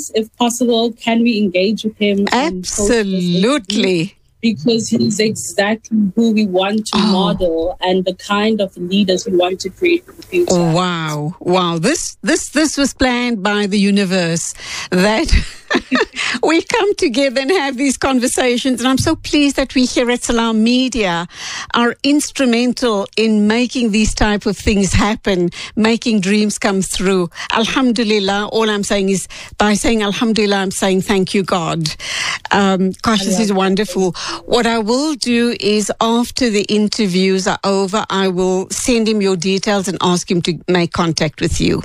if possible, can we engage with him? Absolutely. Because he's exactly who we want to model and the kind of leaders we want to create in the future. Wow. This was planned by the universe, that we come together and have these conversations. And I'm so pleased that we here at Salam Media are instrumental in making these type of things happen, making dreams come through. Alhamdulillah. All I'm saying is, by saying Alhamdulillah, I'm saying thank you, God. Gosh, this is wonderful. What I will do is, after the interviews are over, I will send him your details and ask him to make contact with you.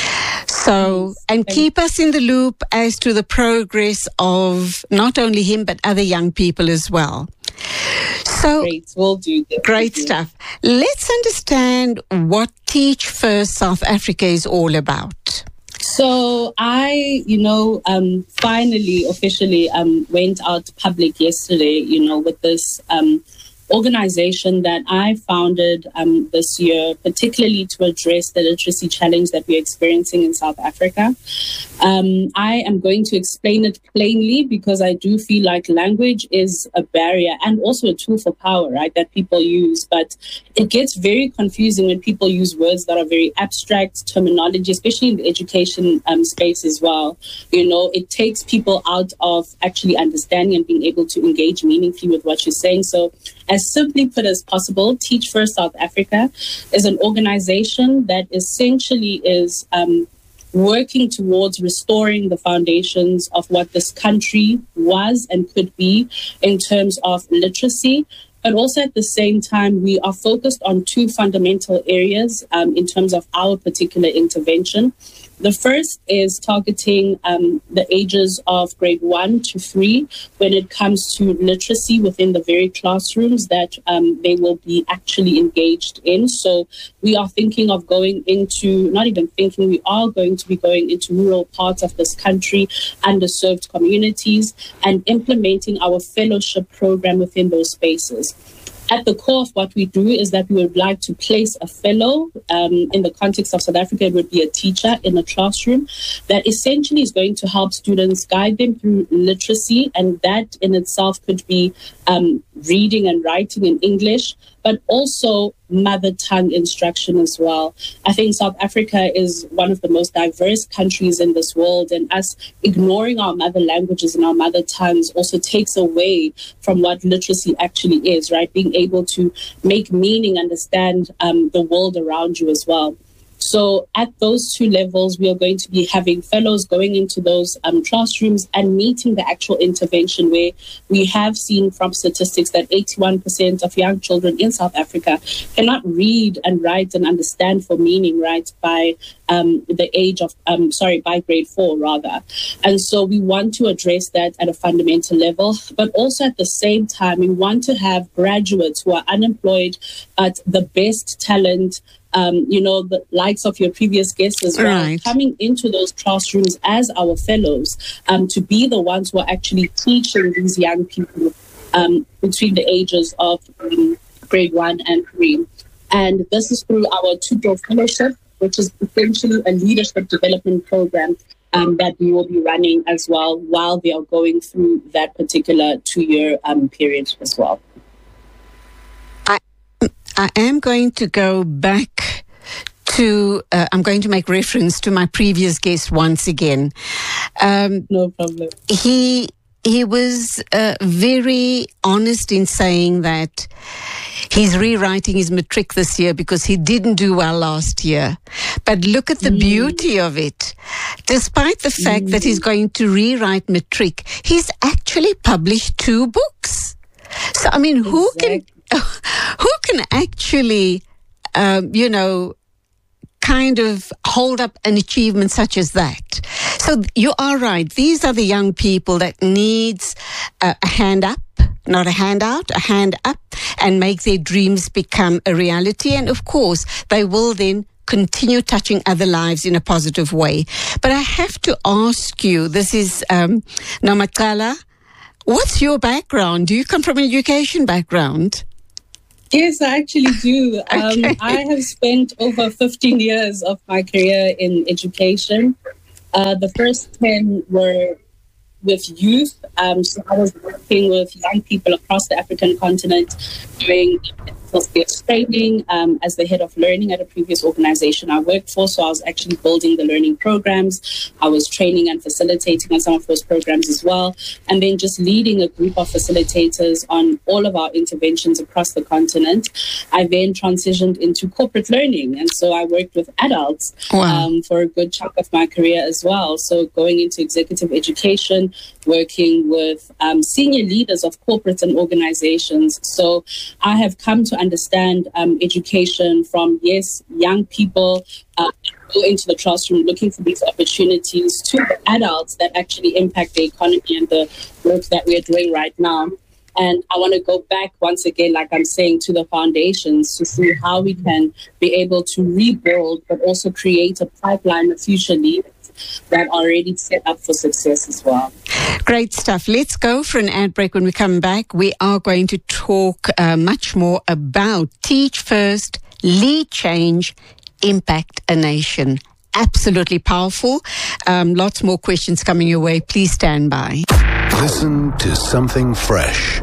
So, and keep us in the loop as to the progress of not only him, but other young people as well. So, great, we'll do that. Great stuff. Let's understand what Teach First South Africa is all about. So I, finally, officially went out public yesterday, with this organization that I founded this year, particularly to address the literacy challenge that we're experiencing in South Africa. I am going to explain it plainly because I do feel like language is a barrier and also a tool for power, right, that people use. But it gets very confusing when people use words that are very abstract, terminology, especially in the education space as well. It takes people out of actually understanding and being able to engage meaningfully with what you're saying. So as simply put as possible, Teach First South Africa is an organization that essentially is working towards restoring the foundations of what this country was and could be in terms of literacy. But also at the same time, we are focused on two fundamental areas in terms of our particular intervention. The first is targeting the ages of grade 1 to 3 when it comes to literacy within the very classrooms that they will be actually engaged in. So we are thinking of going into, not even thinking, we are going to be going into rural parts of this country, underserved communities, and implementing our fellowship program within those spaces. At the core of what we do is that we would like to place a fellow. In the context of South Africa, it would be a teacher in a classroom that essentially is going to help students, guide them through literacy, and that in itself could be reading and writing in English, but also mother tongue instruction as well. I think South Africa is one of the most diverse countries in this world, and us ignoring our mother languages and our mother tongues also takes away from what literacy actually is, right? Being able to make meaning, understand the world around you as well. So at those two levels, we are going to be having fellows going into those classrooms and meeting the actual intervention, where we have seen from statistics that 81% of young children in South Africa cannot read and write and understand for meaning, right, by the age of, by grade 4 rather. And so we want to address that at a fundamental level, but also at the same time, we want to have graduates who are unemployed, but the best talent, the likes of your previous guests as well, right, coming into those classrooms as our fellows to be the ones who are actually teaching these young people between the ages of grade 1 and 3. And this is through our Tutor Fellowship, which is essentially a leadership development program that we will be running as well while they are going through that particular 2-year period as well. I am going to go back to, I'm going to make reference to my previous guest once again. No problem. He was very honest in saying that he's rewriting his matric this year because he didn't do well last year. But look at the beauty of it. Despite the fact that he's going to rewrite matric, he's actually published 2 books. So, I mean, who can actually, kind of hold up an achievement such as that? So you are right. These are the young people that needs a hand up, not a handout, a hand up, and make their dreams become a reality. And of course, they will then continue touching other lives in a positive way. But I have to ask you, this is Nomakala, what's your background? Do you come from an education background? Yes, I actually do. Okay. I have spent over 15 years of my career in education. The first 10 were with youth. So I was working with young people across the African continent, doing skills training as the head of learning at a previous organization I worked for. So I was actually building the learning programs. I was training and facilitating on some of those programs as well. And then just leading a group of facilitators on all of our interventions across the continent. I then transitioned into corporate learning. And so I worked with adults for a good chunk of my career as well. So going into executive education, working with senior leaders of corporates and organizations. So I have come to understand education from, yes, young people go into the classroom looking for these opportunities, to the adults that actually impact the economy and the work that we're doing right now. And I want to go back once again, like I'm saying, to the foundations to see how we can be able to rebuild, but also create a pipeline of future leaders that are already set up for success as well. Great stuff. Let's go for an ad break. When we come back, we are going to talk much more about Teach First, Lead Change, Impact a Nation. Absolutely powerful. Lots more questions coming your way. Please stand by. Listen to something fresh.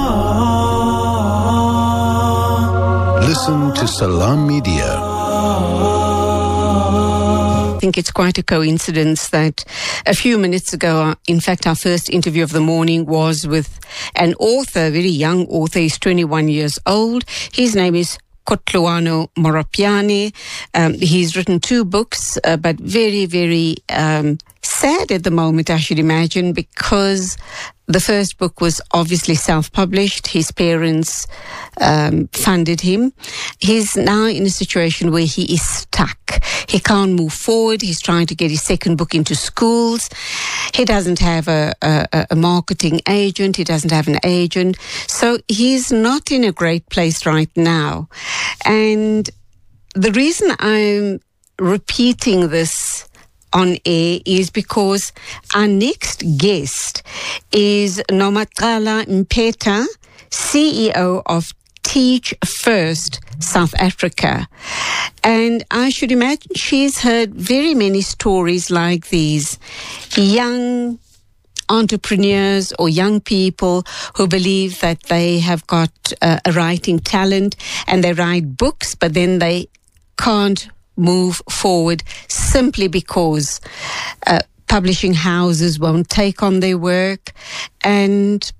Listen to Salam Media. I think it's quite a coincidence that a few minutes ago, in fact, our first interview of the morning was with an author, a very young author. He's 21 years old. His name is Kotloano Moropiane. He's written 2 books, but very, very sad at the moment, I should imagine, because the first book was obviously self-published. His parents funded him. He's now in a situation where he is stuck. He can't move forward. He's trying to get his second book into schools. He doesn't have a marketing agent. He doesn't have an agent. So he's not in a great place right now. And the reason I'm repeating this on air is because our next guest is Nomagcala Mpeta, CEO of Teach First South Africa. And I should imagine she's heard very many stories like these. Young entrepreneurs or young people who believe that they have got a writing talent and they write books, but then they can't move forward simply because publishing houses won't take on their work, and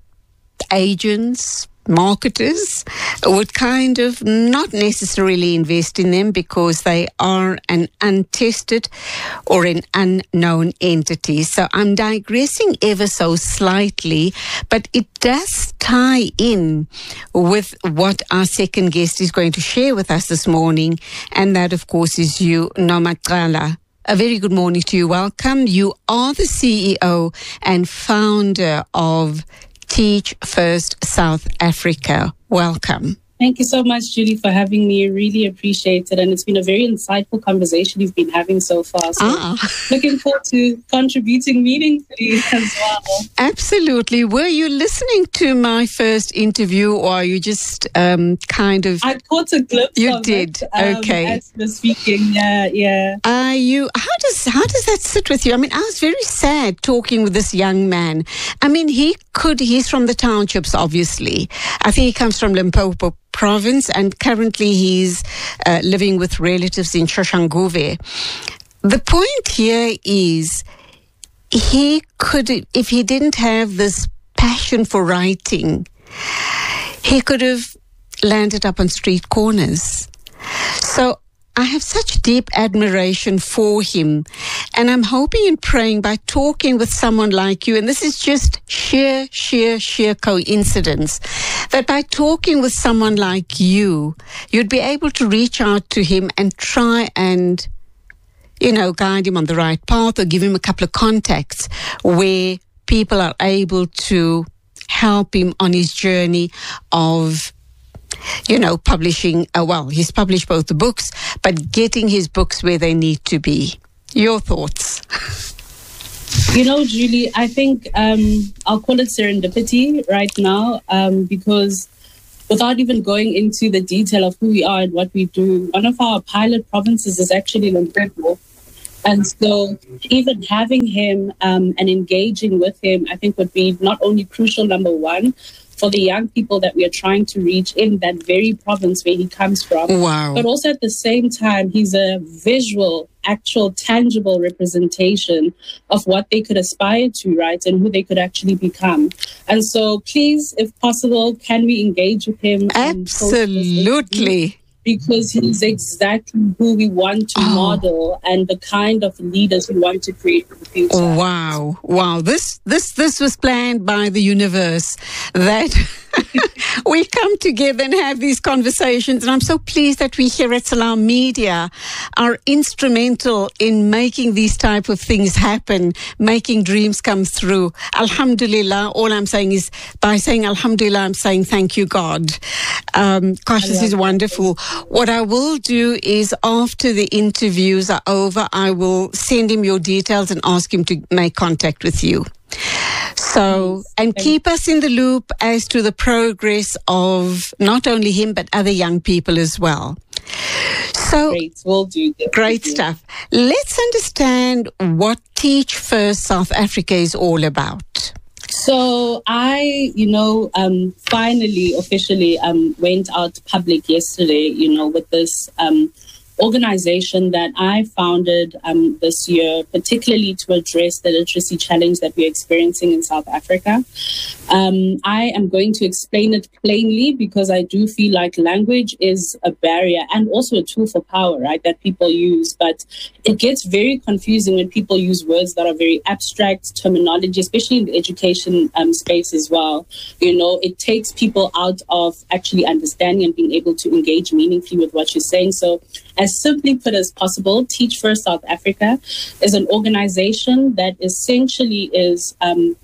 agents, marketers would kind of not necessarily invest in them because they are an untested or an unknown entity. So I'm digressing ever so slightly, but it does tie in with what our second guest is going to share with us this morning, and that, of course, is you, Nomagcala. A very good morning to you. Welcome. You are the CEO and founder of Teach First South Africa. Welcome. Thank you so much, Julie, for having me. Really appreciate it. And it's been a very insightful conversation you've been having so far. So looking forward to contributing meaningfully as well. Absolutely. Were you listening to my first interview, or are you just kind of... I caught a glimpse you of did. it. Okay. As you were speaking, yeah. How does that sit with you? I mean, I was very sad talking with this young man. I mean, he's from the townships, obviously. I think he comes from Limpopo province, and currently he's living with relatives in Soshanguve. The point here is he could, if he didn't have this passion for writing, he could have landed up on street corners. So I have such deep admiration for him, and I'm hoping and praying by talking with someone like you, and this is just sheer coincidence, that by talking with someone like you, you'd be able to reach out to him and try and, guide him on the right path, or give him a couple of contacts where people are able to help him on his journey of publishing. He's published both the books, but getting his books where they need to be. Your thoughts? Julie, I think I'll call it serendipity right now, because without even going into the detail of who we are and what we do, one of our pilot provinces is actually Limpopo. And so even having him and engaging with him, I think would be not only crucial, number one, for the young people that we are trying to reach in that very province where he comes from. Wow. But also at the same time, he's a visual, actual, tangible representation of what they could aspire to, right? And who they could actually become. And so please, if possible, can we engage with him? Absolutely. Because he's exactly who we want to model and the kind of leaders we want to create for the future. Wow. This was planned by the universe, that we come together and have these conversations. And I'm so pleased that we here at Salam Media are instrumental in making these type of things happen, making dreams come through. Alhamdulillah. All I'm saying is, by saying Alhamdulillah, I'm saying thank you, God. Gosh, this is wonderful. What I will do is, after the interviews are over, I will send him your details and ask him to make contact with you. So, and keep us in the loop as to the progress of not only him, but other young people as well. So, great, we'll do that. Great stuff. Let's understand what Teach First South Africa is all about. So I, finally, officially went out public yesterday, with this organization that I founded this year, particularly to address the literacy challenge that we're experiencing in South Africa. I am going to explain it plainly because I do feel like language is a barrier and also a tool for power, right, that people use. But it gets very confusing when people use words that are very abstract, terminology, especially in the education space as well. It takes people out of actually understanding and being able to engage meaningfully with what you're saying. So as simply put as possible, Teach First South Africa is an organization that essentially is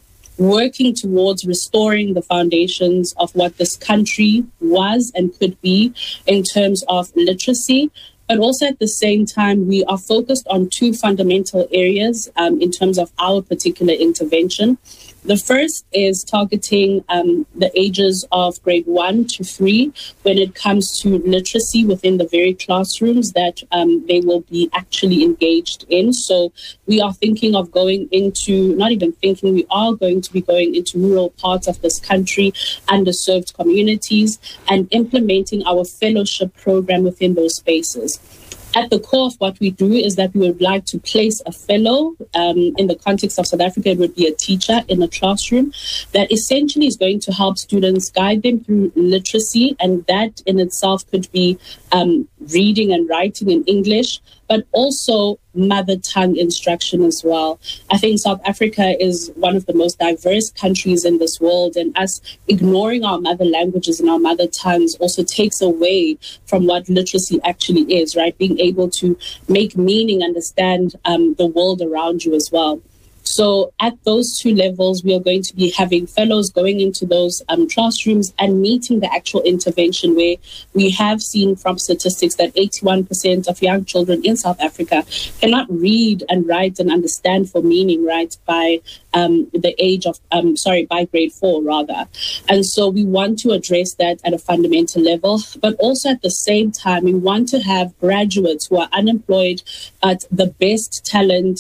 working towards restoring the foundations of what this country was and could be in terms of literacy. But also at the same time, we are focused on two fundamental areas in terms of our particular intervention. The first is targeting the ages of grade 1 to 3 when it comes to literacy within the very classrooms that they will be actually engaged in. So we are thinking of going into, not even thinking, we are going to be going into rural parts of this country, underserved communities, and implementing our fellowship program within those spaces. At the core of what we do is that we would like to place a fellow. In the context of South Africa, it would be a teacher in a classroom that essentially is going to help students, guide them through literacy, and that in itself could be reading and writing in English, but also mother tongue instruction as well. I think South Africa is one of the most diverse countries in this world, and us ignoring our mother languages and our mother tongues also takes away from what literacy actually is, right? Being able to make meaning, understand the world around you as well. So at those two levels, we are going to be having fellows going into those classrooms and meeting the actual intervention, where we have seen from statistics that 81% of young children in South Africa cannot read and write and understand for meaning, right, by the age of, by grade 4 rather. And so we want to address that at a fundamental level, but also at the same time, we want to have graduates who are unemployed, but the best talent,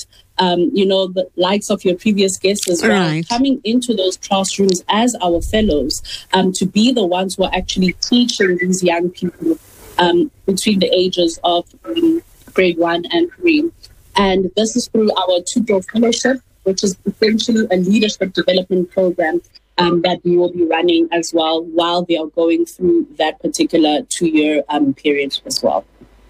the likes of your previous guests as well, right, coming into those classrooms as our fellows to be the ones who are actually teaching these young people between the ages of grade 1 and 3. And this is through our Tutor Fellowship, which is essentially a leadership development program that we will be running as well while they are going through that particular 2-year period as well.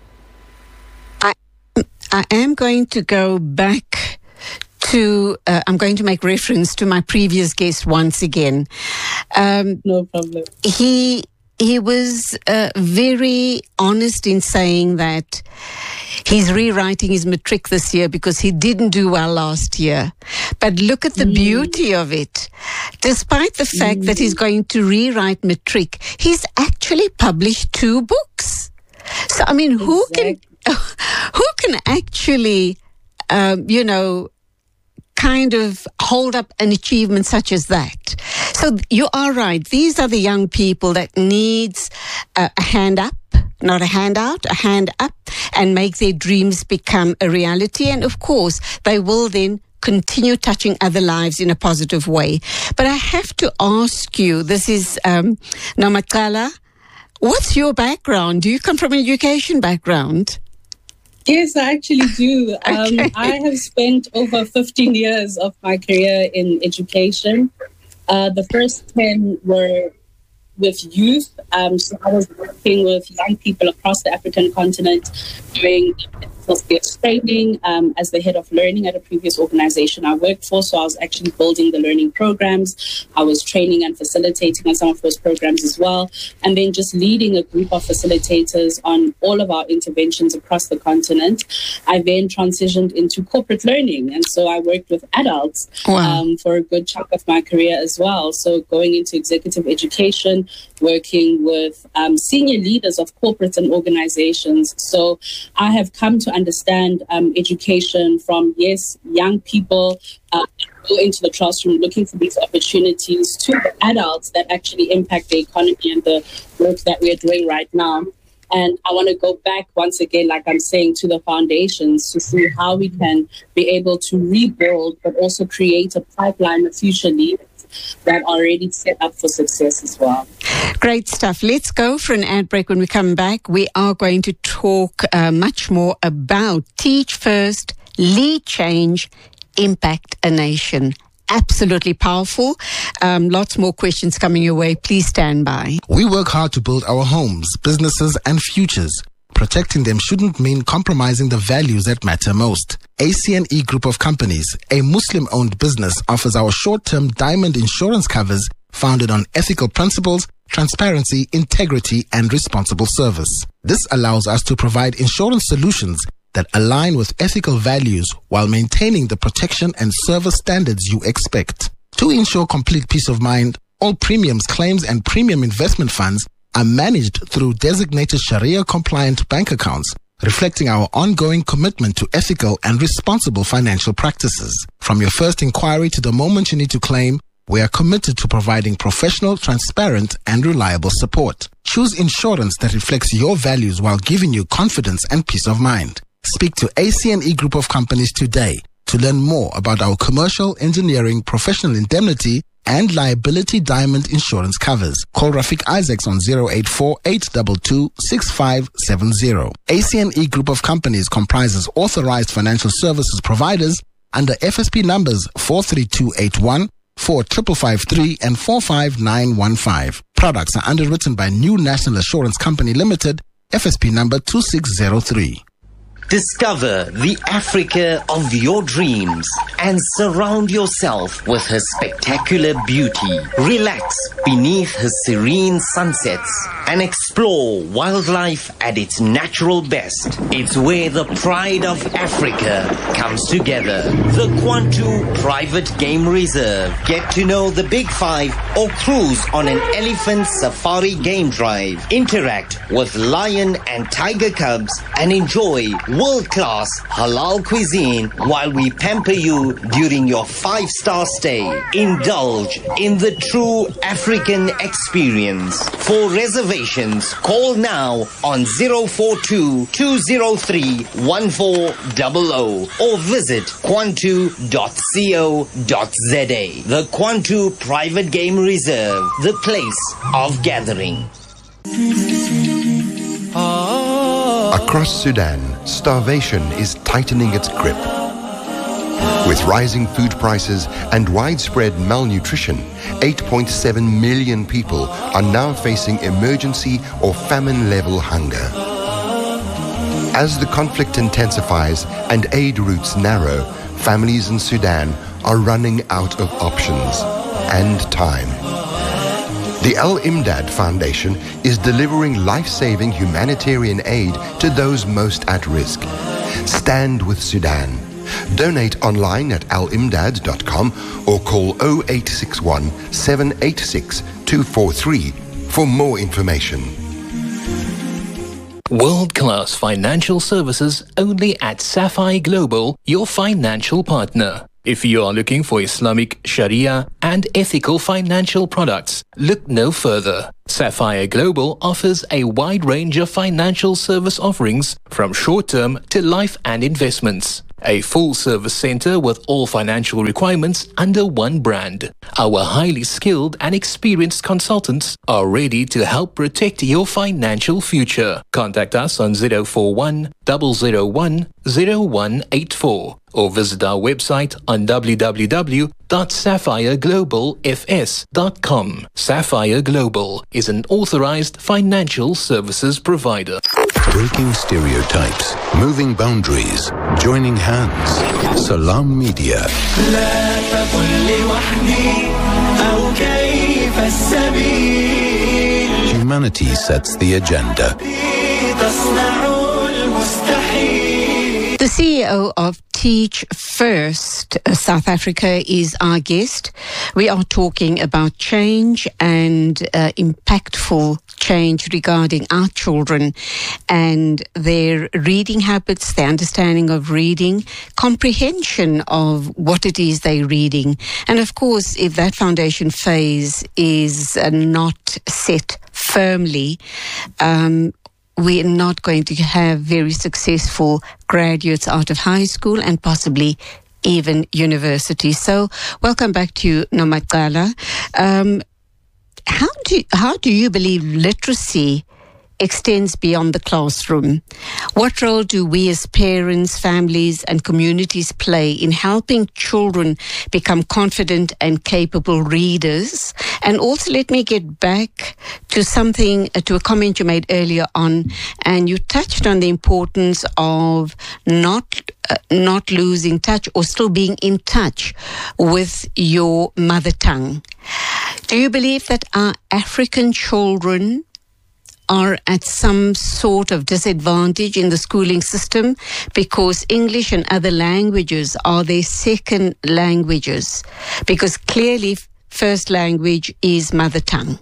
I am going to go back to, I'm going to make reference to my previous guest once again. No problem. He was very honest in saying that he's rewriting his matric this year because he didn't do well last year. But look at the beauty of it. Despite the fact that he's going to rewrite matric, he's actually published 2 books. So, I mean, who can actually, kind of hold up an achievement such as that? So you are right. These are the young people that needs a hand up, not a handout, a hand up, and make their dreams become a reality. And of course, they will then continue touching other lives in a positive way. But I have to ask you, this is Nomaqala, what's your background? Do you come from an education background? Yes, I actually do. Okay. I have spent over 15 years of my career in education. The first 10 were with youth. So I was working with young people across the African continent doing skills training as the head of learning at a previous organization I worked for. So I was actually building the learning programs. I was training and facilitating on some of those programs as well. And then just leading a group of facilitators on all of our interventions across the continent. I then transitioned into corporate learning. And so I worked with adults for a good chunk of my career as well. So going into executive education, working with senior leaders of corporates and organizations. So I have come to understand education from, young people go into the classroom looking for these opportunities to the adults that actually impact the economy and the work that we're doing right now. And I want to go back once again, like I'm saying, to the foundations to see how we can be able to rebuild, but also create a pipeline of future leaders that are already set up for success as well. Great stuff. Let's go for an ad break. When we come back, we are going to talk much more about Teach First, Lead Change, Impact a Nation. Absolutely powerful. Lots more questions coming your way. Please stand by. We work hard to build our homes, businesses, and futures. Protecting them shouldn't mean compromising the values that matter most. ACNE Group of Companies, a Muslim-owned business, offers our short-term diamond insurance covers founded on ethical principles, transparency, integrity, and responsible service. This allows us to provide insurance solutions that align with ethical values while maintaining the protection and service standards you expect. To ensure complete peace of mind, all premiums, claims, and premium investment funds are managed through designated Sharia-compliant bank accounts, reflecting our ongoing commitment to ethical and responsible financial practices. From your first inquiry to the moment you need to claim, we are committed to providing professional, transparent, and reliable support. Choose insurance that reflects your values while giving you confidence and peace of mind. Speak to ACNE Group of Companies today to learn more about our commercial, engineering, professional indemnity, and liability diamond insurance covers. Call Rafiq Isaacs on 084-822-6570. ACNE Group of Companies comprises authorized financial services providers under FSP numbers 43281, 4553, and 45915. Products are underwritten by New National Assurance Company Limited, FSP number 2603. Discover the Africa of your dreams and surround yourself with her spectacular beauty. Relax beneath her serene sunsets and explore wildlife at its natural best. It's where the pride of Africa comes together. The Kwantu Private Game Reserve. Get to know the Big Five or cruise on an elephant safari game drive. Interact with lion and tiger cubs and enjoy world-class halal cuisine while we pamper you during your 5-star stay. Indulge in the true African experience. For reservations, call now on 042-203-1400 or visit kwantu.co.za. The Kwantu Private Game Reserve, the place of gathering. Across Sudan, starvation is tightening its grip. With rising food prices and widespread malnutrition, 8.7 million people are now facing emergency or famine-level hunger. As the conflict intensifies and aid routes narrow, families in Sudan are running out of options and time. The Al Imdad Foundation is delivering life-saving humanitarian aid to those most at risk. Stand with Sudan. Donate online at alimdad.com or call 0861 786 243 for more information. World-class financial services only at Sapphire Global, your financial partner. If you are looking for Islamic Sharia and ethical financial products, look no further. Sapphire Global offers a wide range of financial service offerings from short-term to life and investments. A full-service center with all financial requirements under one brand. Our highly skilled and experienced consultants are ready to help protect your financial future. Contact us on 041 001 0184 or visit our website on www.sapphireglobalfs.com. Sapphire Global is an authorized financial services provider. Breaking stereotypes, moving boundaries, joining hands. Salam Media. Humanity sets the agenda. The CEO of Teach First South Africa is our guest. We are talking about change and impactful change regarding our children and their reading habits, their understanding of reading, comprehension of what it is they're reading. And of course, if that foundation phase is not set firmly, we're not going to have very successful graduates out of high school and possibly even university. So welcome back to you, Nomagala. How do you believe literacy extends beyond the classroom? What role do we as parents, families and communities play in helping children become confident and capable readers? And also let me get back to a comment you made earlier on, and you touched on the importance of not losing touch or still being in touch with your mother tongue. Do you believe that our African children are at some sort of disadvantage in the schooling system because English and other languages are their second languages? Because clearly first language is mother tongue.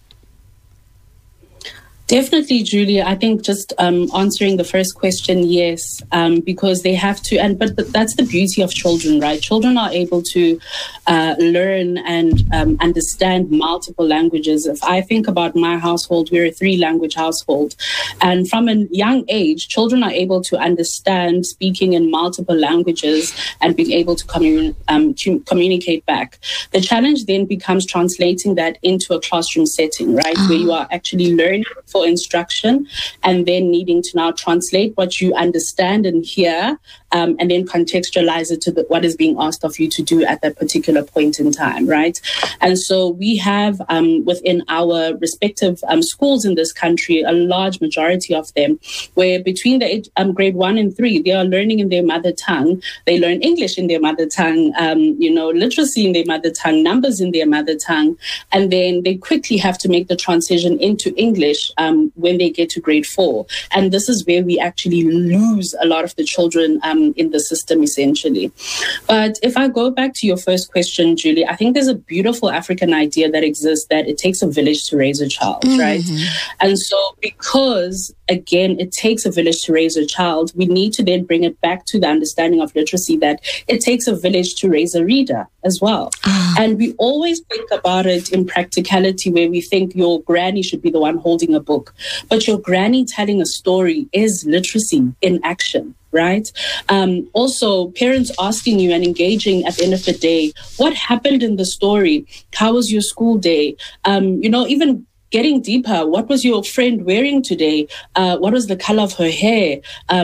Definitely, Julia. I think just answering the first question, yes, because they have to, but that's the beauty of children, right? Children are able to learn and understand multiple languages. If I think about my household, we're a 3-language household. And from a young age, children are able to understand speaking in multiple languages and being able to communicate back. The challenge then becomes translating that into a classroom setting, right? Where you are actually learning for instruction and then needing to now translate what you understand and hear and then contextualize it to what is being asked of you to do at that particular point in time, right? And so we have within our respective schools in this country, a large majority of them, where between the grade 1 and 3, they are learning in their mother tongue. They learn English in their mother tongue, literacy in their mother tongue, numbers in their mother tongue, and then they quickly have to make the transition into English when they get to grade 4. And this is where we actually lose a lot of the children in the system, essentially. But if I go back to your first question, Julie, I think there's a beautiful African idea that exists that it takes a village to raise a child, right? And so because, again, it takes a village to raise a child, we need to then bring it back to the understanding of literacy that it takes a village to raise a reader as well. And we always think about it in practicality where we think your granny should be the one holding a book, but your granny telling a story is literacy in action. Right? Also, parents asking you and engaging at the end of the day, what happened in the story? How was your school day? Even getting deeper, what was your friend wearing today? What was the color of her hair?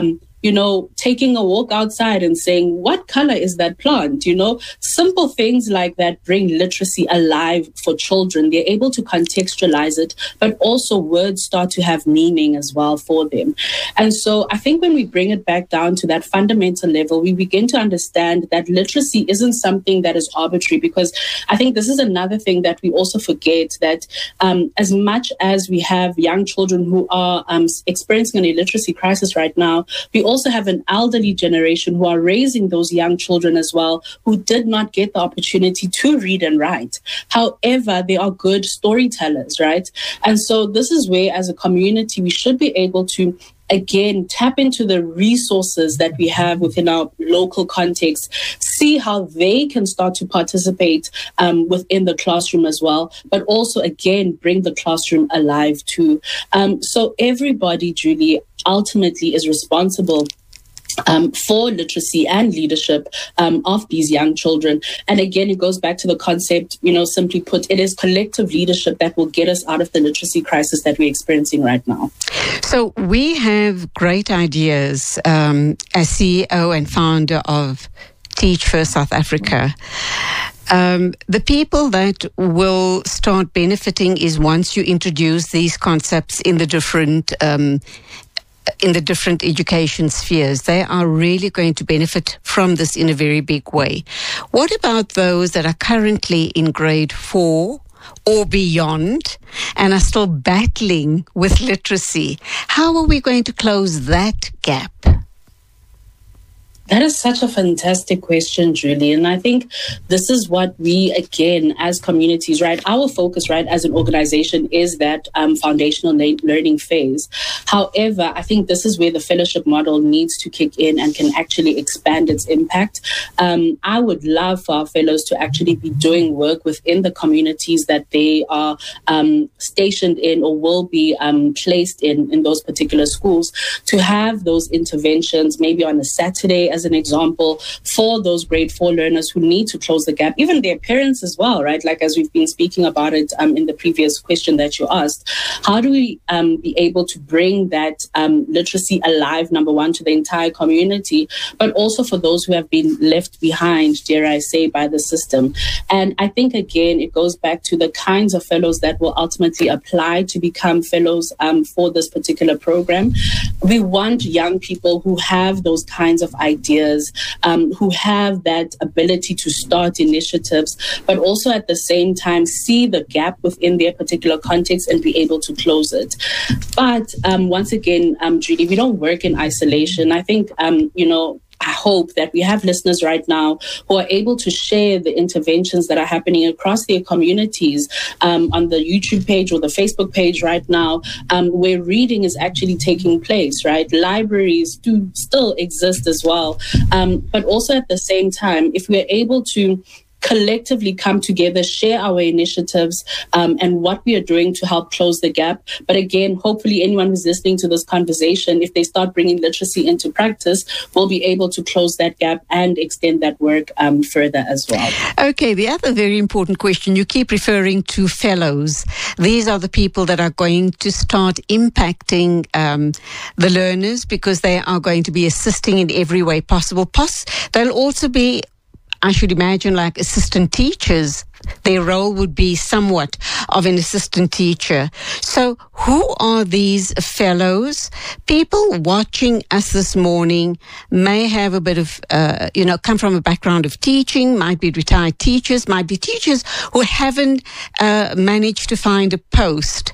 Taking a walk outside and saying, what color is that plant? Simple things like that bring literacy alive for children. They're able to contextualize it, but also words start to have meaning as well for them. And so I think when we bring it back down to that fundamental level, we begin to understand that literacy isn't something that is arbitrary, because I think this is another thing that we also forget, that as much as we have young children who are experiencing an illiteracy crisis right now, we also have an elderly generation who are raising those young children as well, who did not get the opportunity to read and write. However, they are good storytellers, right? And so this is where, as a community, we should be able to again, tap into the resources that we have within our local context, see how they can start to participate within the classroom as well, but also, again, bring the classroom alive too. So everybody, Julie, ultimately is responsible for literacy and leadership of these young children. And again, it goes back to the concept, simply put, it is collective leadership that will get us out of the literacy crisis that we're experiencing right now. So we have great ideas as CEO and founder of Teach First South Africa. The people that will start benefiting is once you introduce these concepts in the different education spheres. They are really going to benefit from this in a very big way. What about those that are currently in grade 4 or beyond and are still battling with literacy? How are we going to close that gap? That is such a fantastic question, Julie. And I think this is what we, again, as communities, right, our focus, right, as an organization is that foundational learning phase. However, I think this is where the fellowship model needs to kick in and can actually expand its impact. I would love for our fellows to actually be doing work within the communities that they are stationed in or will be placed in those particular schools, to have those interventions maybe on a Saturday, as an example, for those grade 4 learners who need to close the gap, even their parents as well, right? Like as we've been speaking about it in the previous question that you asked, how do we be able to bring that literacy alive, number one, to the entire community, but also for those who have been left behind, dare I say, by the system? And I think, again, it goes back to the kinds of fellows that will ultimately apply to become fellows for this particular program. We want young people who have those kinds of ideas, who have that ability to start initiatives, but also at the same time see the gap within their particular context and be able to close it. But once again, Judy, we don't work in isolation. I think, I hope that we have listeners right now who are able to share the interventions that are happening across their communities on the YouTube page or the Facebook page right now, where reading is actually taking place, right? Libraries do still exist as well. But also at the same time, if we're able to collectively come together, share our initiatives and what we are doing to help close the gap. But again, hopefully anyone who's listening to this conversation, if they start bringing literacy into practice, will be able to close that gap and extend that work further as well. Okay, the other very important question, you keep referring to fellows. These are the people that are going to start impacting the learners because they are going to be assisting in every way possible. They'll also be, I should imagine, like assistant teachers. Their role would be somewhat of an assistant teacher. So who are these fellows? People watching us this morning may have a bit of, come from a background of teaching, might be retired teachers, might be teachers who haven't managed to find a post.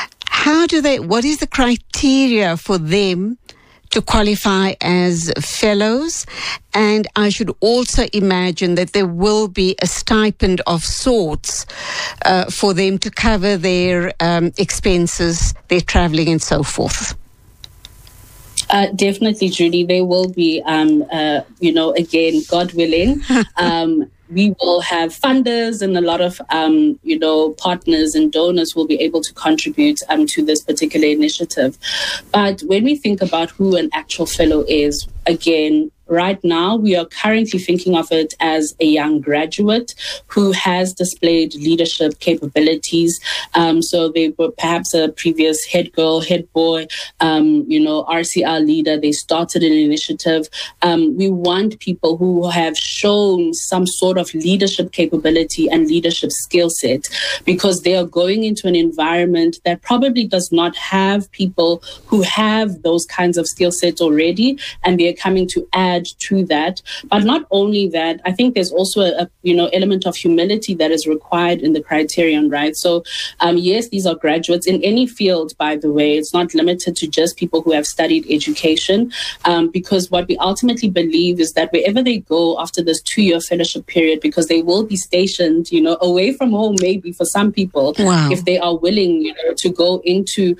What is the criteria for them to qualify as fellows? And I should also imagine that there will be a stipend of sorts for them to cover their expenses, their traveling and so forth. Definitely, Judy. There will be, again, God willing, we will have funders and a lot of, partners and donors will be able to contribute to this particular initiative. But when we think about who an actual fellow is, again, right now, we are currently thinking of it as a young graduate who has displayed leadership capabilities. So they were perhaps a previous head girl, head boy, RCR leader. They started an initiative. We want people who have shown some sort of leadership capability and leadership skill set, because they are going into an environment that probably does not have people who have those kinds of skill sets already, and they're coming to add add to that. But not only that, I think there's also a element of humility that is required in the criterion, right? So yes, these are graduates in any field, by the way. It's not limited to just people who have studied education, because what we ultimately believe is that wherever they go after this 2-year fellowship period, because they will be stationed, away from home, maybe for some people, if they are willing, to go into,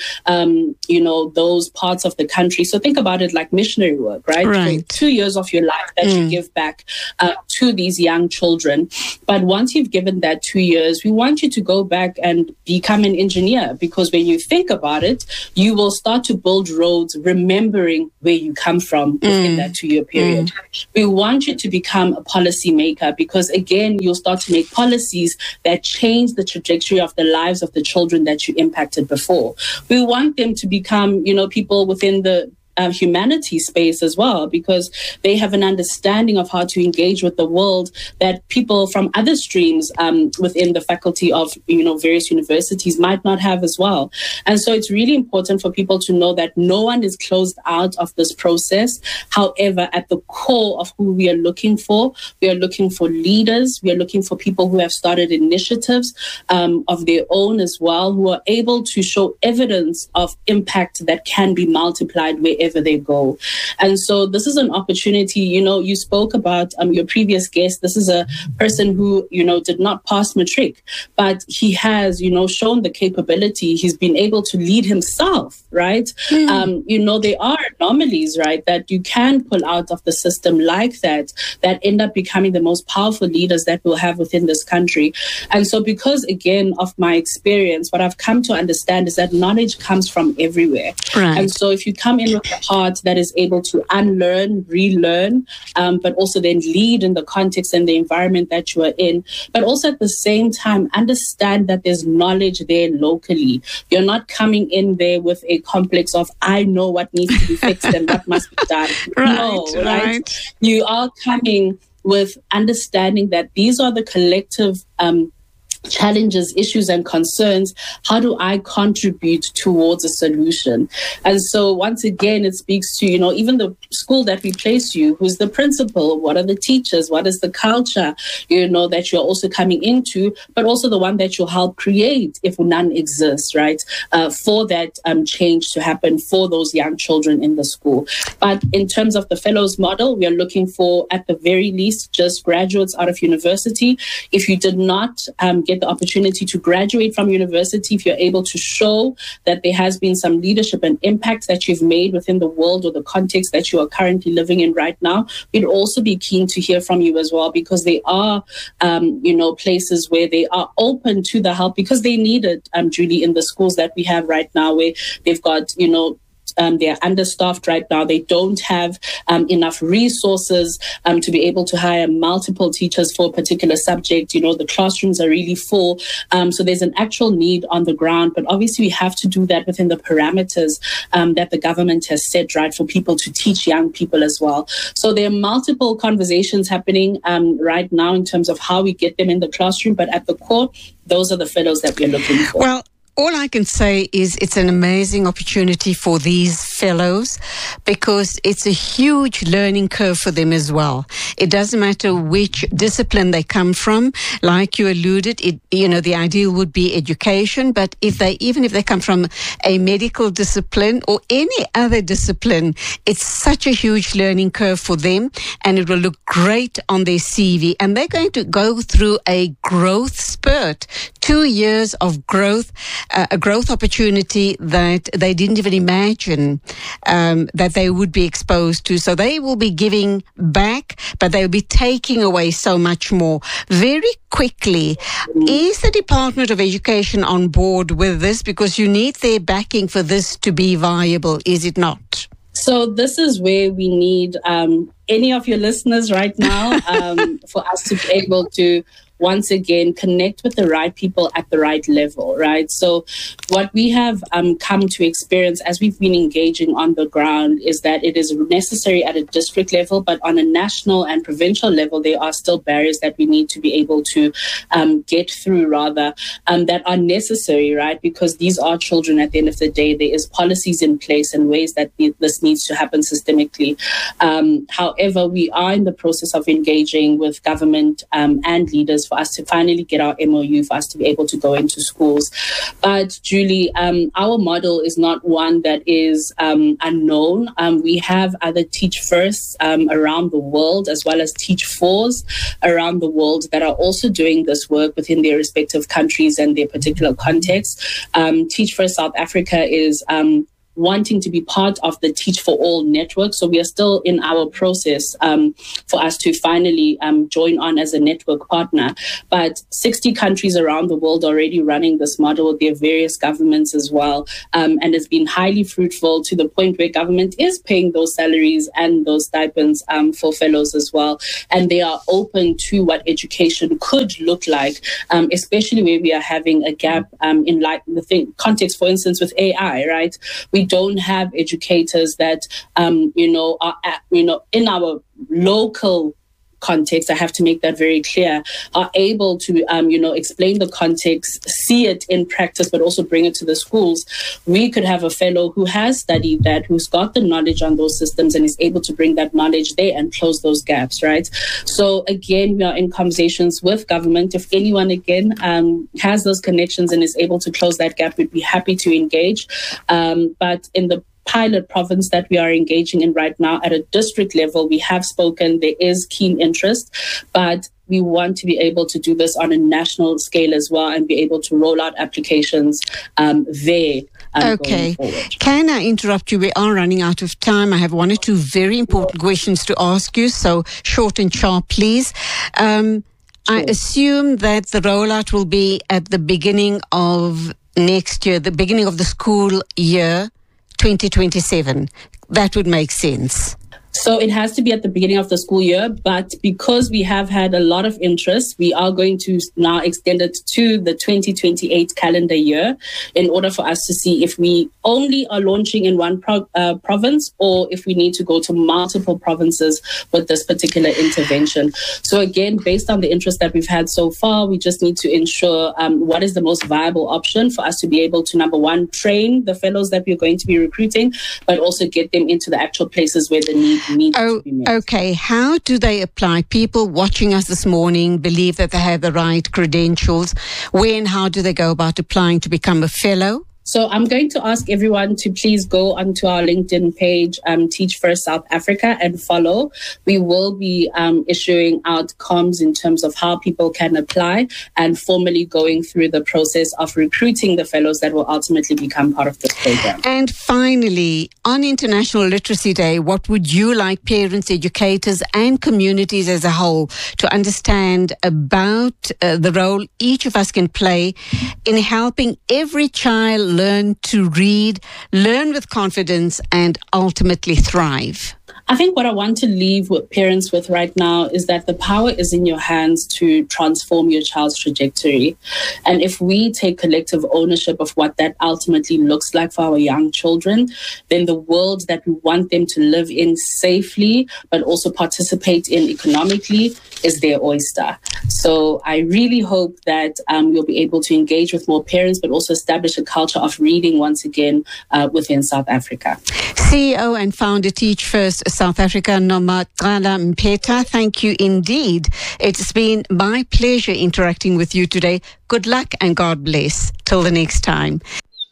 those parts of the country. So think about it like missionary work, right? Right. So 2 years of your life that you give back to these young children. But once you've given that 2 years, we want you to go back and become an engineer, because when you think about it, you will start to build roads remembering where you come from within that 2-year period. We want you to become a policy maker, because again, you'll start to make policies that change the trajectory of the lives of the children that you impacted before. We want them to become, people within the humanity space as well, because they have an understanding of how to engage with the world that people from other streams within the faculty of various universities might not have as well. And so it's really important for people to know that no one is closed out of this process. However, at the core of who we are looking for leaders. We are looking for people who have started initiatives of their own as well, who are able to show evidence of impact that can be multiplied wherever they go. And so this is an opportunity. You spoke about your previous guest. This is a person who did not pass matric, but he has shown the capability. He's been able to lead himself, right? There are anomalies, right, that you can pull out of the system like that end up becoming the most powerful leaders that we'll have within this country. And so because again of my experience, what I've come to understand is that knowledge comes from everywhere. Right. And so if you come in with a heart that is able to unlearn, relearn, but also then lead in the context and the environment that you are in, but also at the same time understand that there's knowledge there locally. You're not coming in there with a complex of, I know what needs to be fixed and what must be done. Right. You are coming with understanding that these are the collective challenges, issues, and concerns. How do I contribute towards a solution? And so once again, it speaks to, even the school that we place you, who's the principal, what are the teachers, what is the culture, that you're also coming into, but also the one that you'll help create if none exists, right? For that change to happen for those young children in the school. But in terms of the fellows model, we are looking for, at the very least, just graduates out of university. If you did not get the opportunity to graduate from university, if you're able to show that there has been some leadership and impact that you've made within the world or the context that you are currently living in right now, we'd also be keen to hear from you as well, because they are, places where they are open to the help, because they need it, Julie, in the schools that we have right now, where they've got, they're understaffed right now. They don't have enough resources to be able to hire multiple teachers for a particular subject. The classrooms are really full. So there's an actual need on the ground. But obviously, we have to do that within the parameters that the government has set, right, for people to teach young people as well. So there are multiple conversations happening right now in terms of how we get them in the classroom. But at the core, those are the fellows that we're looking for. Well, all I can say is it's an amazing opportunity for these fellows, because it's a huge learning curve for them as well. It doesn't matter which discipline they come from. Like you alluded, the ideal would be education, but even if they come from a medical discipline or any other discipline, it's such a huge learning curve for them, and it will look great on their CV. And they're going to go through a growth spurt, 2 years of growth, a growth opportunity that they didn't even imagine that they would be exposed to. So they will be giving back, but they will be taking away so much more. Very quickly, is the Department of Education on board with this? Because you need their backing for this to be viable, is it not? So this is where we need any of your listeners right now for us to be able to once again, connect with the right people at the right level, right? So what we have come to experience as we've been engaging on the ground is that it is necessary at a district level, but on a national and provincial level, there are still barriers that we need to be able to get through, rather, that are necessary, right? Because these are children at the end of the day. There is policies in place and ways that this needs to happen systemically. However, we are in the process of engaging with government and leaders for us to finally get our MOU, for us to be able to go into schools. But Julie, our model is not one that is unknown. We have other Teach Firsts around the world, as well as Teach Fours around the world, that are also doing this work within their respective countries and their particular context. Teach First South Africa is wanting to be part of the Teach for All network. So we are still in our process for us to finally join on as a network partner. But 60 countries around the world are already running this model with their various governments as well. And it's been highly fruitful to the point where government is paying those salaries and those stipends for fellows as well. And they are open to what education could look like, especially where we are having a gap in like the context, for instance, with AI, right? We don't have educators that, are, in our local context, I have to make that very clear, are able to, explain the context, see it in practice, but also bring it to the schools. We could have a fellow who has studied that, who's got the knowledge on those systems and is able to bring that knowledge there and close those gaps, right? So again, we are in conversations with government. If anyone, again, has those connections and is able to close that gap, we'd be happy to engage. But in the pilot province that we are engaging in right now at a district level, we have spoken, there is keen interest, but we want to be able to do this on a national scale as well and be able to roll out applications there. Okay. Can I interrupt you? We are running out of time. I have one or two very important questions to ask you, so short and sharp, please. I assume that the rollout will be at the beginning of next year, the beginning of the school year, 2027. That would make sense. So it has to be at the beginning of the school year, but because we have had a lot of interest, we are going to now extend it to the 2028 calendar year in order for us to see if we only are launching in one province or if we need to go to multiple provinces with this particular intervention. So again, based on the interest that we've had so far, we just need to ensure what is the most viable option for us to be able to, number one, train the fellows that we're going to be recruiting, but also get them into the actual places where the need to be met. Okay. How do they apply? People watching us this morning believe that they have the right credentials. Where and how do they go about applying to become a fellow? So I'm going to ask everyone to please go onto our LinkedIn page, Teach First South Africa, and follow. We will be issuing out comms in terms of how people can apply and formally going through the process of recruiting the fellows that will ultimately become part of this program. And finally, on International Literacy Day, what would you like parents, educators, and communities as a whole to understand about the role each of us can play in helping every child learn to read, learn with confidence, and ultimately thrive? I think what I want to leave with parents with right now is that the power is in your hands to transform your child's trajectory. And if we take collective ownership of what that ultimately looks like for our young children, then the world that we want them to live in safely, but also participate in economically, is their oyster. So I really hope that we'll be able to engage with more parents, but also establish a culture of reading once again within South Africa. CEO and founder Teach First South Africa, Nomagcala Mpheta, thank you indeed. It's been my pleasure interacting with you today. Good luck and God bless. Till the next time.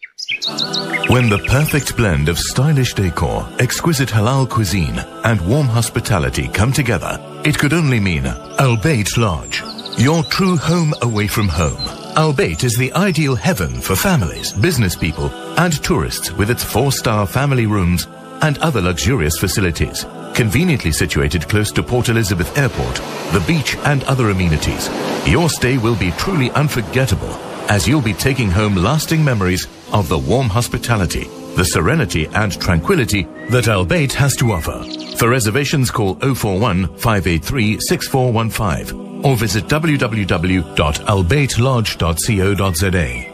When the perfect blend of stylish decor, exquisite halal cuisine, and warm hospitality come together, it could only mean Albeit Lodge, your true home away from home. Albeit is the ideal heaven for families, business people, and tourists with its 4-star family rooms and other luxurious facilities. Conveniently situated close to Port Elizabeth Airport, the beach, and other amenities, your stay will be truly unforgettable as you'll be taking home lasting memories of the warm hospitality, the serenity and tranquility that Albeit has to offer. For reservations, call 041 583 6415 or visit www.albaitlodge.co.za.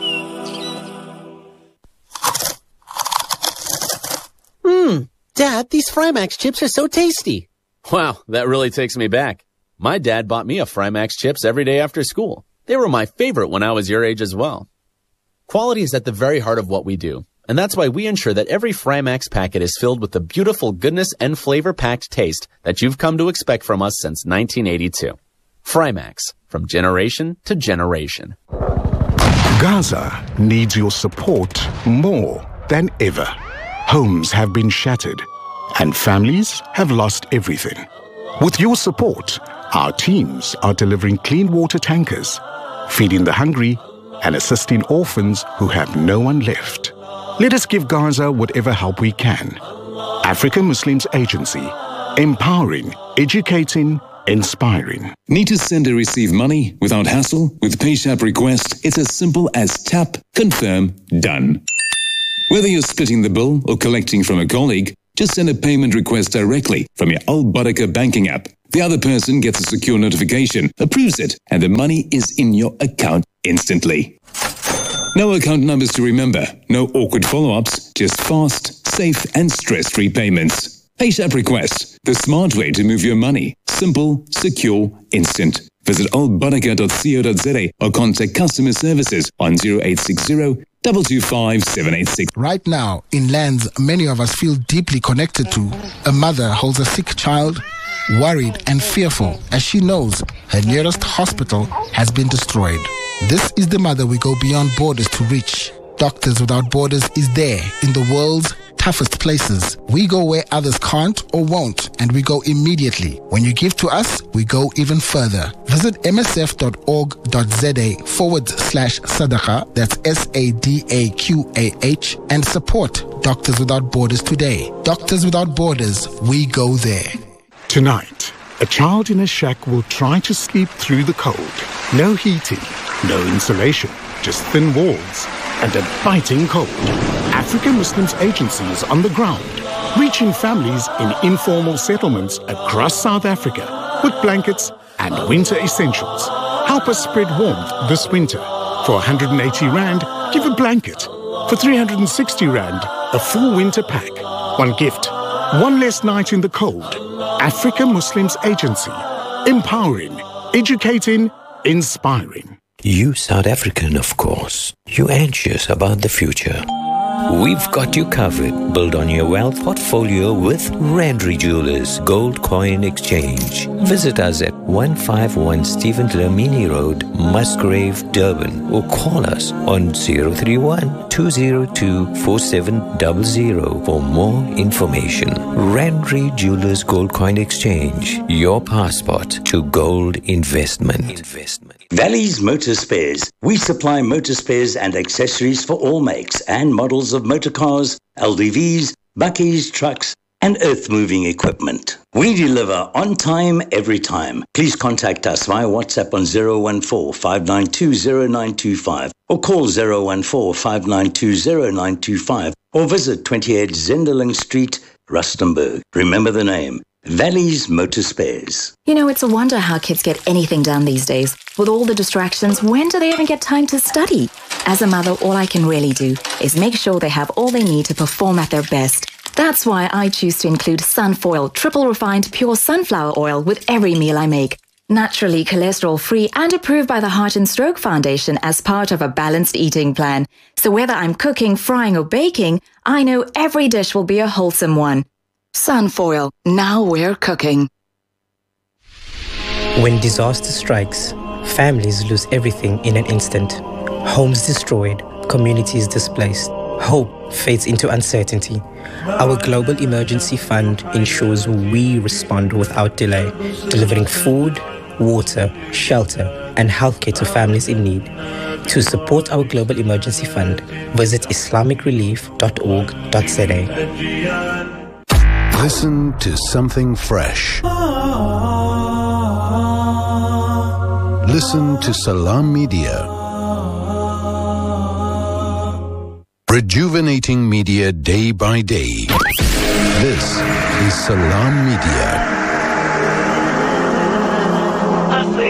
Dad, these Frymax chips are so tasty. Wow, that really takes me back. My dad bought me a Frymax chips every day after school. They were my favorite when I was your age as well. Quality is at the very heart of what we do, and that's why we ensure that every Frymax packet is filled with the beautiful goodness and flavor-packed taste that you've come to expect from us since 1982. Frymax, from generation to generation. Gaza needs your support more than ever. Homes have been shattered and families have lost everything. With your support, our teams are delivering clean water tankers, feeding the hungry, and assisting orphans who have no one left. Let us give Gaza whatever help we can. African Muslims Agency, empowering, educating, inspiring. Need to send or receive money without hassle? With PayShap Request, it's as simple as tap, confirm, done. Whether you're splitting the bill or collecting from a colleague, just send a payment request directly from your Al Barakah banking app. The other person gets a secure notification, approves it, and the money is in your account instantly. No account numbers to remember, no awkward follow-ups, just fast, safe, and stress-free payments. PayShap Request, the smart way to move your money. Simple, secure, instant. Visit albarakah.co.za or contact customer services on 0860 225 786. Right now, in lands many of us feel deeply connected to, a mother holds a sick child, worried and fearful as she knows her nearest hospital has been destroyed. This is the mother we go beyond borders to reach. Doctors Without Borders is there in the world's toughest places. We go where others can't or won't, and we go immediately. When you give to us, we go even further. Visit msf.org.za/sadaqa, that's SADAQAH, and support Doctors Without Borders today. Doctors Without Borders, we go there. Tonight, a child in a shack will try to sleep through the cold. No heating, no insulation, just thin walls and a biting cold. African Muslims Agency is on the ground, reaching families in informal settlements across South Africa with blankets and winter essentials. Help us spread warmth this winter. For 180 Rand, give a blanket. For 360 Rand, a full winter pack. One gift, one less night in the cold. African Muslims Agency, empowering, educating, inspiring. You South African, of course. You anxious about the future. We've got you covered. Build on your wealth portfolio with Randry Jewelers Gold Coin Exchange. Visit us at 151 Stephen Dlamini Road, Musgrave, Durban, or call us on 031-202-4700 for more information. Randry Jewelers Gold Coin Exchange, your passport to gold investment. Valley's Motor Spares. We supply motor spares and accessories for all makes and models of motor cars, LDVs, bakkies, trucks, and earth-moving equipment. We deliver on time, every time. Please contact us via WhatsApp on 014-592-0925 or call 014-592-0925 or visit 28 Zenderling Street, Rustenburg. Remember the name, Valley's Motor Spares. You know, it's a wonder how kids get anything done these days. With all the distractions, when do they even get time to study? As a mother, all I can really do is make sure they have all they need to perform at their best. That's why I choose to include Sunfoil, triple refined pure sunflower oil with every meal I make. Naturally cholesterol-free and approved by the Heart and Stroke Foundation as part of a balanced eating plan. So whether I'm cooking, frying or baking, I know every dish will be a wholesome one. Sunfoil, now we're cooking. When disaster strikes, families lose everything in an instant. Homes destroyed, communities displaced. Hope fades into uncertainty. Our Global Emergency Fund ensures we respond without delay, delivering food, water, shelter, and healthcare to families in need. To support our Global Emergency Fund, visit islamicrelief.org.za. Listen to something fresh. Listen to Salam Media. Rejuvenating media day by day. This is Salam Media.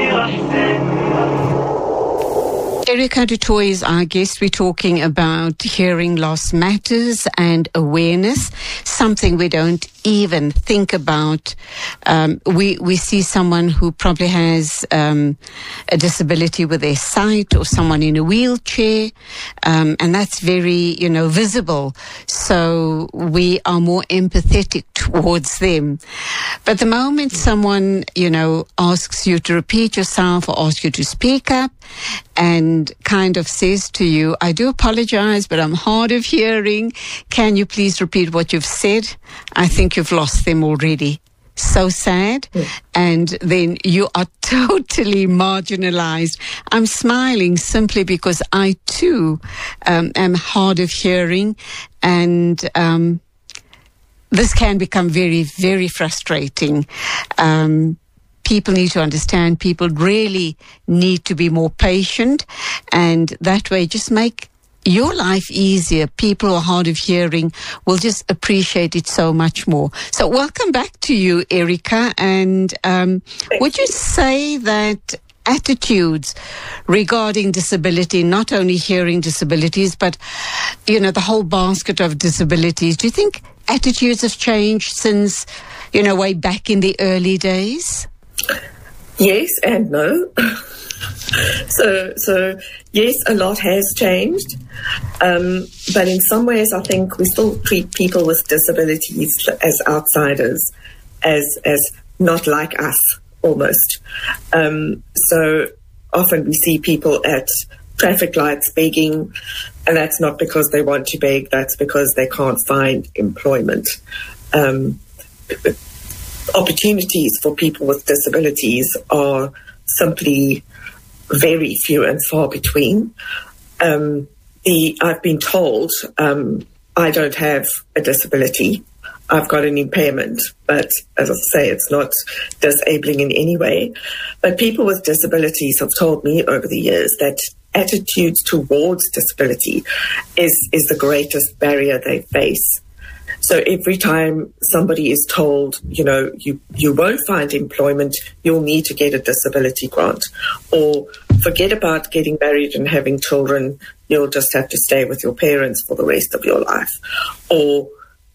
Erica du Toit is our guest. We're talking about hearing loss matters and awareness, something we don't even think about. We see someone who probably has a disability with their sight, or someone in a wheelchair, and that's very, visible. So we are more empathetic towards them. But the moment someone, asks you to repeat yourself or asks you to speak up and kind of says to you, I do apologize, but I'm hard of hearing. Can you please repeat what you've said? I think you've lost them already. So sad. And then you are totally marginalized. I'm smiling simply because I too am hard of hearing, and this can become very, very frustrating. People need to understand, people really need to be more patient, and that way just make your life easier. People who are hard of hearing will just appreciate it so much more. So welcome back to you, Erica. And would you say that attitudes regarding disability, not only hearing disabilities, but, the whole basket of disabilities, do you think attitudes have changed since, way back in the early days? Yes and no. So yes, a lot has changed, but in some ways I think we still treat people with disabilities as outsiders, as not like us, almost. So often we see people at traffic lights begging, and that's not because they want to beg, that's because they can't find employment. Opportunities for people with disabilities are simply very few and far between. I've been told I don't have a disability. I've got an impairment, but as I say, it's not disabling in any way. But people with disabilities have told me over the years that attitudes towards disability is the greatest barrier they face. So every time somebody is told, you won't find employment, you'll need to get a disability grant, or forget about getting married and having children, you'll just have to stay with your parents for the rest of your life, or,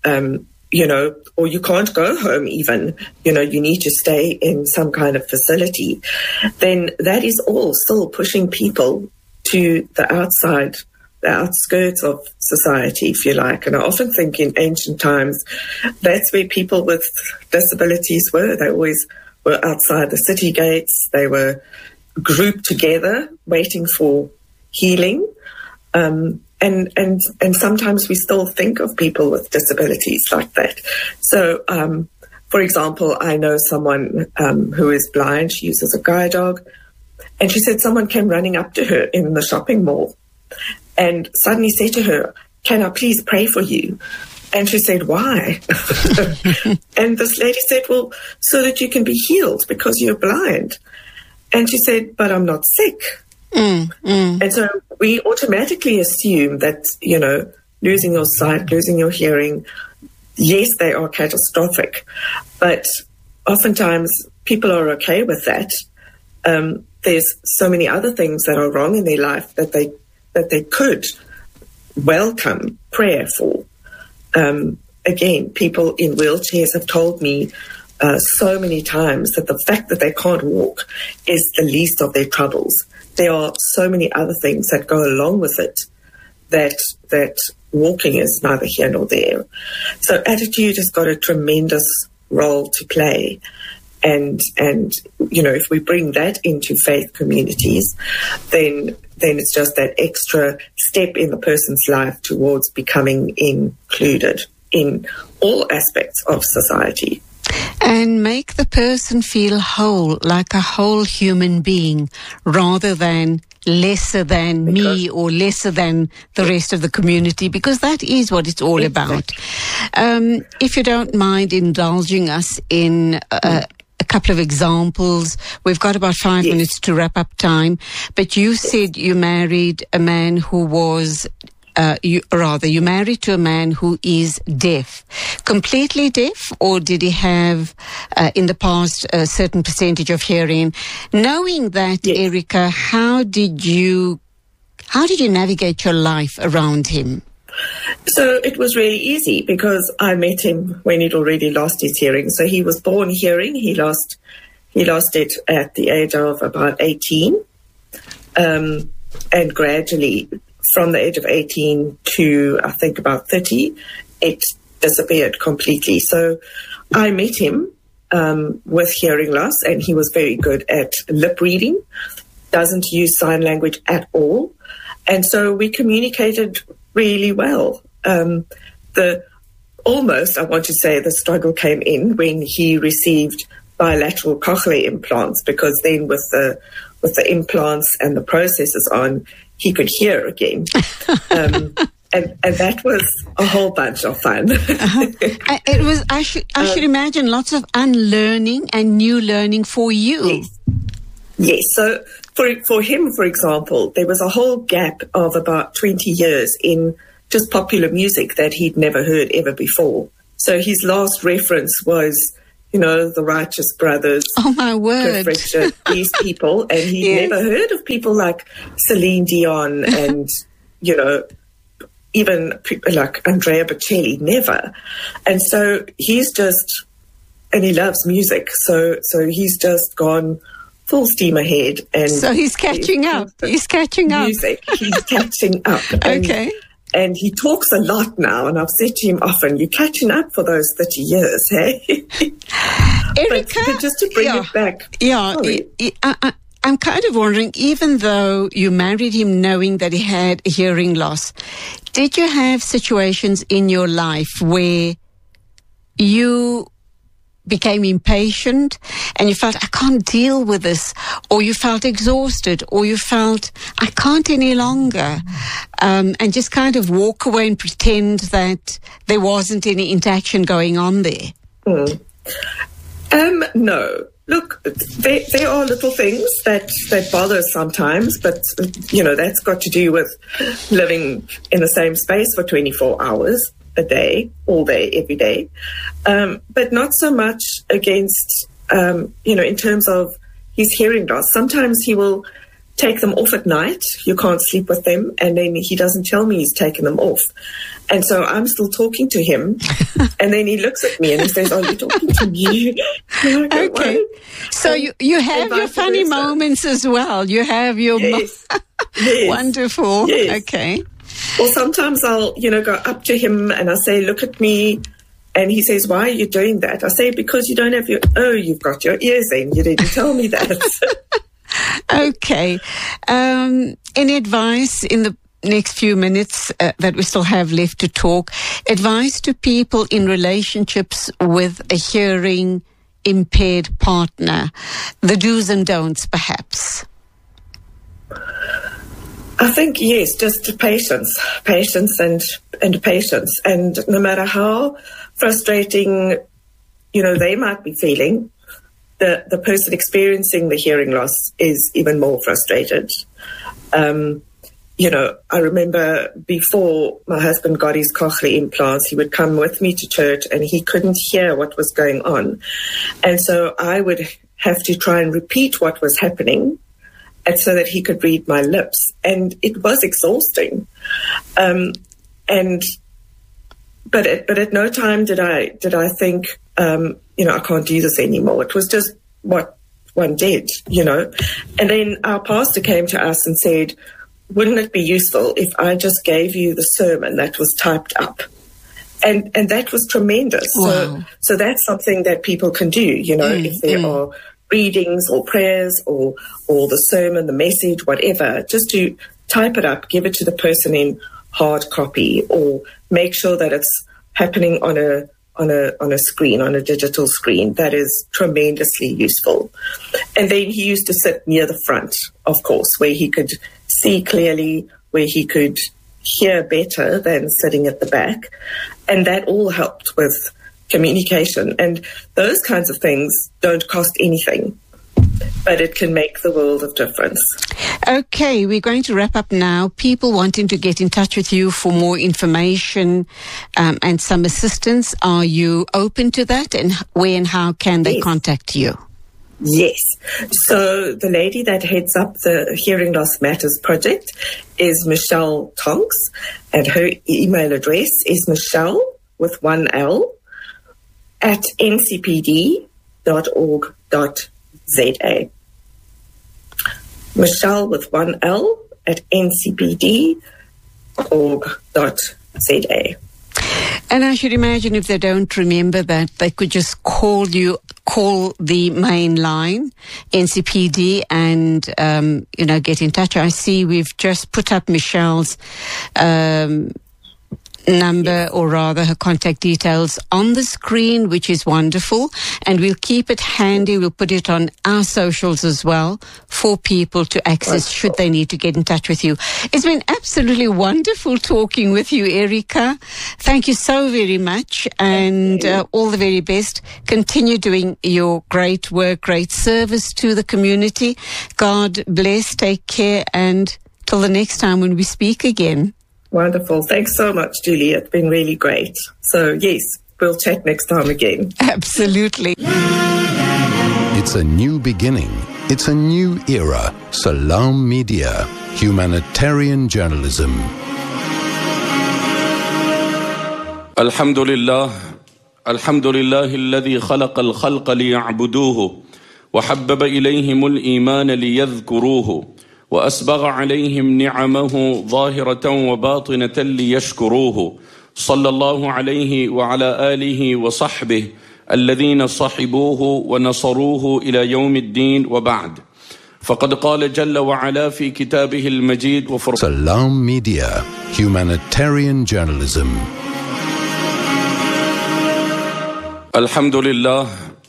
or you can't go home even, you need to stay in some kind of facility, then that is all still pushing people to the outside, the outskirts of society, if you like. And I often think in ancient times, that's where people with disabilities were. They always were outside the city gates. They were grouped together, waiting for healing. And sometimes we still think of people with disabilities like that. So, for example, I know someone who is blind. She uses a guide dog. And she said someone came running up to her in the shopping mall and suddenly said to her, can I please pray for you? And she said, why? And this lady said, well, so that you can be healed because you're blind. And she said, but I'm not sick. And so we automatically assume that, losing your sight, losing your hearing, yes, they are catastrophic. But oftentimes people are okay with that. There's so many other things that are wrong in their life that they could welcome prayer for. Again, people in wheelchairs have told me so many times that the fact that they can't walk is the least of their troubles. There are so many other things that go along with it that walking is neither here nor there. So attitude has got a tremendous role to play. And if we bring that into faith communities, then it's just that extra step in the person's life towards becoming included in all aspects of society. And make the person feel whole, like a whole human being, rather than lesser than me or lesser than the rest of the community, because that is what it's all about. If you don't mind indulging us in a couple of examples. We've got about 5 minutes to wrap up time. But you said you married a man who was, you married to a man who is deaf. Completely deaf, or did he have in the past a certain percentage of hearing? Knowing that, Erica, how did you How did you navigate your life around him? So it was really easy because I met him when he'd already lost his hearing. So he was born hearing. He lost it at the age of about 18. And gradually, from the age of 18 to, I think, about 30, it disappeared completely. So I met him with hearing loss, and he was very good at lip reading, doesn't use sign language at all. And so we communicated really well. I want to say the struggle came in when he received bilateral cochlear implants, because then with the implants and the processors on, he could hear again. And that was a whole bunch of fun. It was. I should imagine lots of unlearning and new learning for you. Yes. So for him, for example, there was a whole gap of about 20 years in just popular music that he'd never heard ever before. So his last reference was, the Righteous Brothers. Oh, my word. Cliff Richard, these people. And he'd never heard of people like Celine Dion and, even people like Andrea Bocelli, never. And so he loves music. So he's just gone full steam ahead. And so he's catching up. He's catching up. Music. He's catching up. Okay. And he talks a lot now, and I've said to him often, you're catching up for those 30 years, hey? Erica, but just to bring it back. Yeah, I'm kind of wondering, even though you married him knowing that he had a hearing loss, did you have situations in your life where you became impatient and you felt, I can't deal with this, or you felt exhausted, or you felt, I can't any longer, and just kind of walk away and pretend that there wasn't any interaction going on there? No. Look, there are little things that bother us sometimes, but, that's got to do with living in the same space for 24 hours a day, all day, every day. But not so much against, in terms of his hearing loss. Sometimes he will take them off at night. You can't sleep with them. And then he doesn't tell me he's taken them off. And so I'm still talking to him. And then he looks at me and he says, are you talking to me? Okay. So you have your funny moments as well. You have your... Yes. Wonderful. Yes. Okay. Or sometimes I'll, go up to him and I say, look at me. And he says, why are you doing that? I say, because you don't have you've got your ears in. You didn't tell me that. Okay. Any advice in the next few minutes that we still have left to talk? Advice to people in relationships with a hearing impaired partner. The do's and don'ts, perhaps. I think, yes, just patience and patience. And no matter how frustrating, they might be feeling, the person experiencing the hearing loss is even more frustrated. I remember before my husband got his cochlear implants, he would come with me to church and he couldn't hear what was going on. And so I would have to try and repeat what was happening, and so that he could read my lips. And it was exhausting. But at no time did I think, I can't do this anymore. It was just what one did, And then our pastor came to us and said, wouldn't it be useful if I just gave you the sermon that was typed up? And that was tremendous. Wow. So that's something that people can do, if there are readings or prayers or the sermon, the message, whatever, just to type it up, give it to the person in hard copy, or make sure that it's happening on a screen, on a digital screen. That is tremendously useful. And then he used to sit near the front, of course, where he could see clearly, where he could hear better than sitting at the back. And that all helped with communication. And those kinds of things don't cost anything, but it can make the world of difference. Okay, we're going to wrap up now. People wanting to get in touch with you for more information and some assistance, are you open to that? And where and how can they contact you? Yes. So the lady that heads up the Hearing Loss Matters project is Michelle Tonks, and her email address is Michelle with one L at ncpd.org.za. Michelle with one L at ncpd.org.za. And I should imagine if they don't remember that, they could just call the main line, NCPD, and, get in touch. I see we've just put up Michelle's number, or rather her contact details, on the screen, which is wonderful, and we'll keep it handy. We'll put it on our socials as well for people to access should they need to get in touch with you. It's been absolutely wonderful talking with you, Erica. Thank you so very much, and all the very best. Continue doing your great work, great service to the community. God bless, take care, and till the next time when we speak again. Wonderful. Thanks so much, Julie. It's been really great. So, yes, we'll chat next time again. Absolutely. It's a new beginning. It's a new era. Salam Media. Humanitarian journalism. Alhamdulillah. Alhamdulillah alladhi khalaqa al-khalqa liya'buduhu wa habbaba ilayhim al-iman liyadhkuruhu. وأسبغ عليهم نعمه ظاهرة وباطنة ليشكروه صلى الله عليه وعلى آله وصحبه الذين صحبوه ونصروه إلى يوم الدين وبعد فقد قال جل وعلا في كتابه المجيد Salam Media, humanitarian journalism. الحمد لله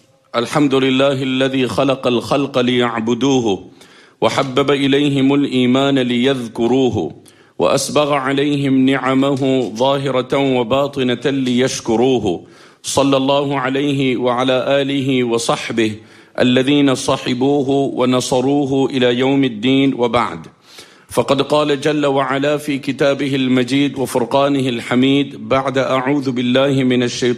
الذي خلق الخلق ليعبدوه وحبب إليهم الإيمان ليذكروه وأسبغ عليهم نعمه ظاهرة وباطنة ليشكروه صلى الله عليه وعلى آله وصحبه الذين صحبوه ونصروه إلى يوم الدين وبعد فقد قال جل وعلا في كتابه المجيد وفرقانه الحميد بعد أعوذ بالله من الشيطان